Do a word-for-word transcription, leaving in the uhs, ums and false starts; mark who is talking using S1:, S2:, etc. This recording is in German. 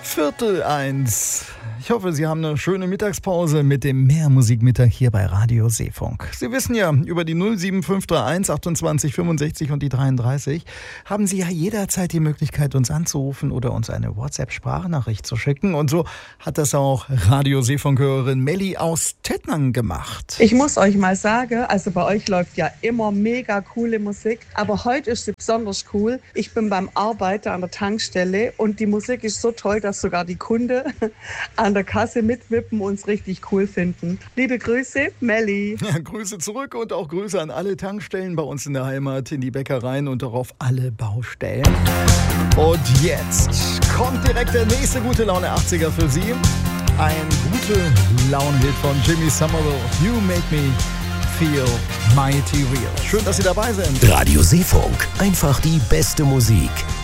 S1: Viertel eins. Ich hoffe, Sie haben eine schöne Mittagspause mit dem Mehrmusikmittag hier bei Radio Seefunk. Sie wissen ja, über die null sieben fünf drei eins achtundzwanzig fünfundsechzig und die dreiunddreißig haben Sie ja jederzeit die Möglichkeit, uns anzurufen oder uns eine WhatsApp-Sprachnachricht zu schicken. Und so hat das auch Radio Seefunk-Hörerin Melli aus Tettnang gemacht.
S2: Ich muss euch mal sagen, also bei euch läuft ja immer mega coole Musik, aber heute ist sie besonders cool. Ich bin beim Arbeiten an der Tankstelle und die Musik ist so toll, dass sogar die Kunden an der Kasse mitwippen und es richtig cool finden. Liebe Grüße, Melli.
S1: Ja, Grüße zurück und auch Grüße an alle Tankstellen bei uns in der Heimat, in die Bäckereien und auch auf alle Baustellen. Und jetzt kommt direkt der nächste gute Laune achtziger für Sie. Ein gute Laune-Hit von Jimmy Somerville. You Make Me Feel Mighty Real. Schön, dass Sie dabei sind.
S3: Radio Seefunk. Einfach die beste Musik.